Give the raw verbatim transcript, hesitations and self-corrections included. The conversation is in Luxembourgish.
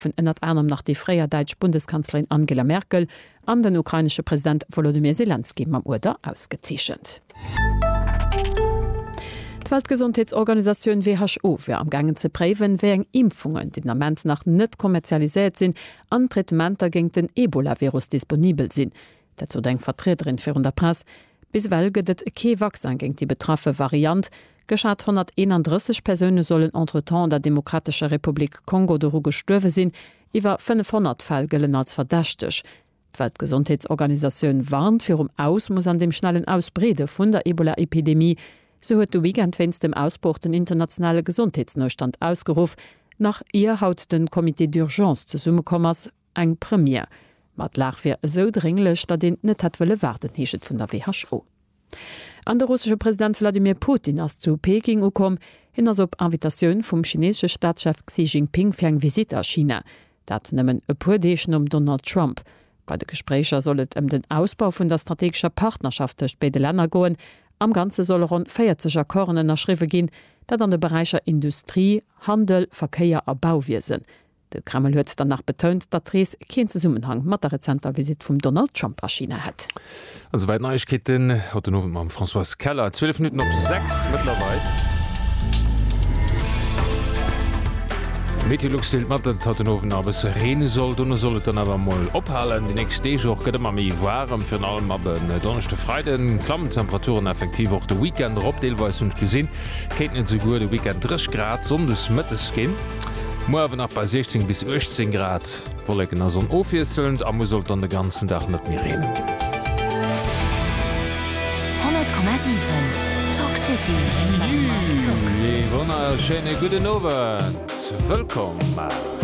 von ënnert anderem nach die freier Deutsch Bundeskanzlerin Angela Merkel an den ukrainische Präsident Volodymyr Zelensky am Urder ausgezichend. Die Weltgesundheitsorganisation W H O wär am gangen ze préwen wéng Impfungen, die Nament nach net kommerzialisiert sinn, an Treatmenter géint den Ebola-Virus disponibel sinn. Dazu denkt Vertreterin fir der Presse, biswell gëtt e Keewachsen géint die betraffe Variant, geschat hunderteinunddreißig Persönne sollen entretemps der Demokratische Republik Kongo doru gestuerwe sinn, iwwer fünfhundert Fall gëllen als verdächteg. Die Weltgesundheitsorganisation warnt fir um aus muss an dem schnellen Ausbrede vun der Ebola-Epidemie. So huet de Weekend wennst dem Ausbruch den internationale Gesundheitsneustand ausgeruf, nach ihr haut den Komitee d'Urgence zu Summekommers eng Premier. Mat lach fir so dringlech, dat den net hat wëlle warten heeschet vun der W H O. An der russische Präsident Wladimir Putin ass zu Peking ukom, hin ass op Invitationun vum chinesche Staatschef Xi Jinping fir eng Visit a China. Dat nëmmen e puer Deechen um Donald Trump. Bei de Gesprächer sollet ëm den Ausbau vun der strategischer Partnerschaft durch beide Länder goen. Am ganze soll rund vierzig Akkoren erschriwe ginn, dat an de Bereicher Industrie, Handel, Verkeier a Bauwiesen. De Kreml huet danach betont, dat Dries kein Zusammenhang mat der rezenter Visit vum Donald Trump a China hat. Also weit Neuigkeiten hat den am François Keller zwölf Minuten op sechs mittlerweile. Meteorolog mat hat den ofen abes rene soll, dunne sollt dann awer moll ophalen. Die nächste Joch gëtt ma mi warm fir allem ma den donnerchte Freiden. Klammentemperaturen effektiv och de Weekend opdeelweis und gesinn. Keet net so gut de Weekend drei Grad sondes Mëttes gin. Mowen nach bei sechzehn bis achtzehn Grad wollegen as offiesselnd, a muss sollt an de ganzen Dach net mir reden. hundert Komma sieben Talk City. Wonner schöne gute Nowen. Willkommen.